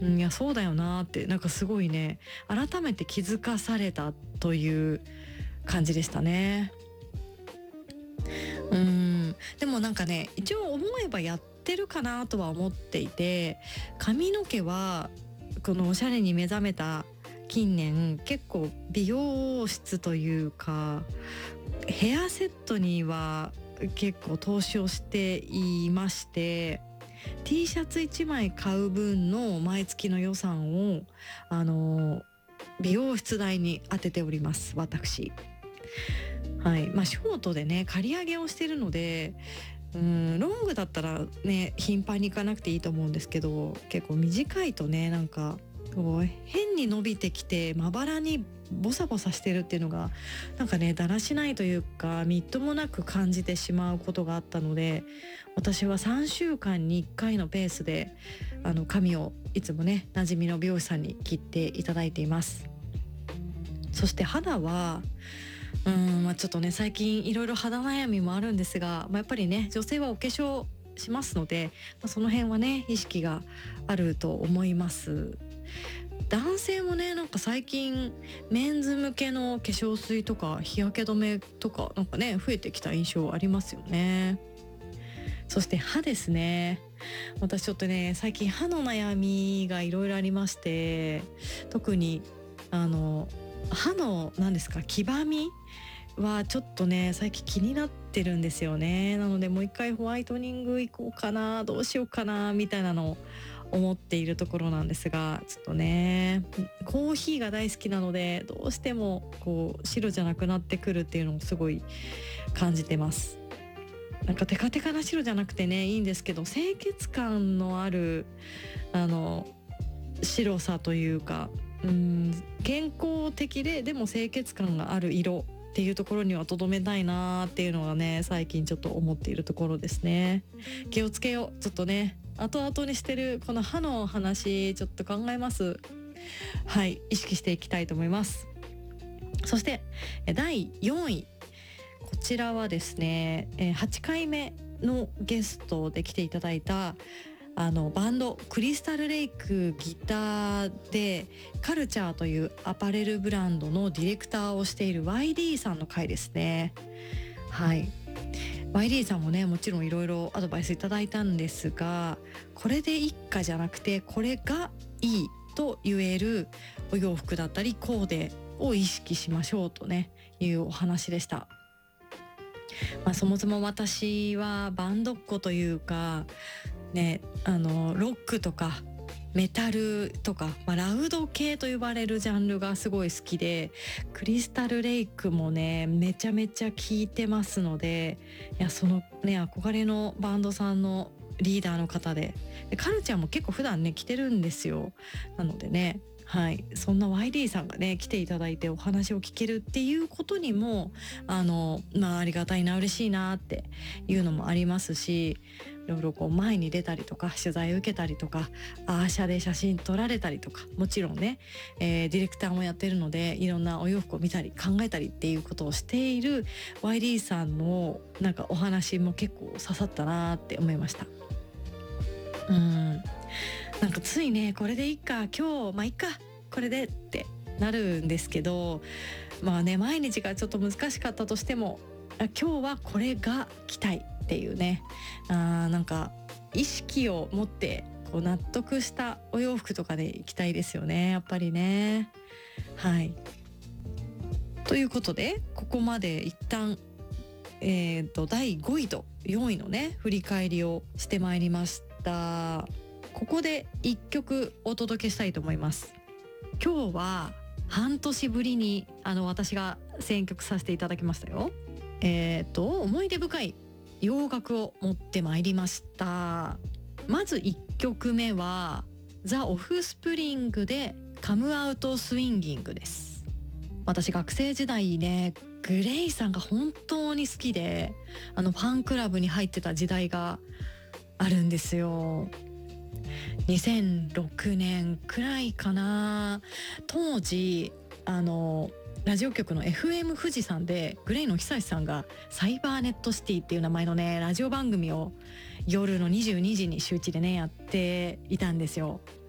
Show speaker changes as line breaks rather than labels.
いやそうだよなってなんかすごいね改めて気づかされたという感じでしたね。でもなんかね一応思えばやってるかなとは思っていて、髪の毛はこのおしゃれに目覚めた近年結構美容室というかヘアセットには結構投資をしていまして、 T シャツ1枚買う分の毎月の予算を美容室代に当てております私。はい、ショートでね刈り上げをしてるので、ロングだったらね頻繁に行かなくていいと思うんですけど、結構短いとねなんかこう変に伸びてきてまばらにボサボサしてるっていうのがなんかねだらしないというかみっともなく感じてしまうことがあったので、私は3週間に1回のペースで髪をいつもね馴染みの美容師さんに切っていただいています。そして肌はちょっとね最近いろいろ肌悩みもあるんですが、やっぱりね女性はお化粧しますので、その辺はね意識があると思います。男性もねなんか最近メンズ向けの化粧水とか日焼け止めとかなんかね増えてきた印象ありますよね。そして歯ですね。私ちょっとね最近歯の悩みがいろいろありまして、特に歯の何ですか黄ばみはちょっとね最近気になってるんですよね。なのでもう一回ホワイトニング行こうかな、どうしようかなみたいなのを思っているところなんですが、ちょっとねコーヒーが大好きなのでどうしてもこう白じゃなくなってくるっていうのをすごい感じてます。なんかテカテカな白じゃなくてねいいんですけど、清潔感のある白さというか、健康的でも清潔感がある色っていうところにはとどめたいなっていうのがね最近ちょっと思っているところですね。気をつけよう。ちょっとね後々にしてるこの歯の話ちょっと考えます。はい、意識していきたいと思います。そして第4位、こちらはですね8回目のゲストで来ていただいたバンドクリスタルレイクギターでカルチャーというアパレルブランドのディレクターをしている YD さんの回ですね。はい、 YD さんもねもちろんいろいろアドバイスいただいたんですが、これで一家じゃなくてこれがいいと言えるお洋服だったりコーデを意識しましょうとねいうお話でした。そもそも私はバンドっ子というかね、ロックとかメタルとか、ラウド系と呼ばれるジャンルがすごい好きで、クリスタルレイクもねめちゃめちゃ聴いてますので、いやそのね憧れのバンドさんのリーダーの方で、カルチャーも結構普段ね着てるんですよ。なのでね、はい、そんな YD さんがね来ていただいてお話を聞けるっていうことにもありがたいな嬉しいなっていうのもありますし、いろいろこう前に出たりとか取材受けたりとかアーシャで写真撮られたりとか、もちろんね、ディレクターもやってるのでいろんなお洋服を見たり考えたりっていうことをしている YD さんのなんかお話も結構刺さったなって思いました。なんかついねこれでいいか今日いっかこれでってなるんですけど、毎日がちょっと難しかったとしても今日はこれが着たいっていうね、なんか意識を持ってこう納得したお洋服とかで着たいですよねやっぱりね。はい、ということでここまで一旦第5位と4位のね振り返りをしてまいりました。ここで1曲お届けしたいと思います。今日は半年ぶりに私が選曲させていただきましたよ。思い出深い洋楽を持ってまいりました。まず1曲目はザ・オフスプリングでカムアウトスインギングです。私学生時代ねグレイさんが本当に好きでファンクラブに入ってた時代があるんですよ。2006年くらいかな。当時ラジオ局の FM 富士山でグレイの久志さんがサイバーネットシティっていう名前のねラジオ番組を夜の22時に週一でねやっていたんですよ。